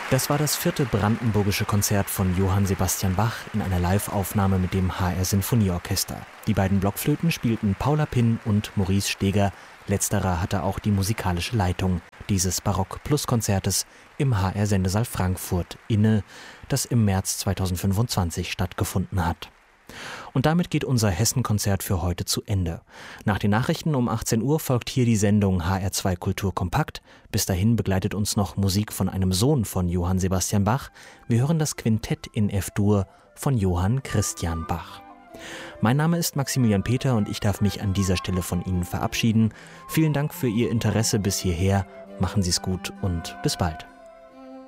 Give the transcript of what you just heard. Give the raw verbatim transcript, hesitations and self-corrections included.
Das war das vierte brandenburgische Konzert von Johann Sebastian Bach in einer Live-Aufnahme mit dem H R Sinfonieorchester. Die beiden Blockflöten spielten Paula Pinn und Maurice Steger. Letzterer hatte auch die musikalische Leitung dieses Barock-Plus-Konzertes im H R-Sendesaal Frankfurt inne, das im März zweitausendfünfundzwanzig stattgefunden hat. Und damit geht unser Hessen-Konzert für heute zu Ende. Nach den Nachrichten um achtzehn Uhr folgt hier die Sendung H R zwei Kultur kompakt. Bis dahin begleitet uns noch Musik von einem Sohn von Johann Sebastian Bach. Wir hören das Quintett in F-Dur von Johann Christian Bach. Mein Name ist Maximilian Peter und ich darf mich an dieser Stelle von Ihnen verabschieden. Vielen Dank für Ihr Interesse bis hierher. Machen Sie es gut und bis bald.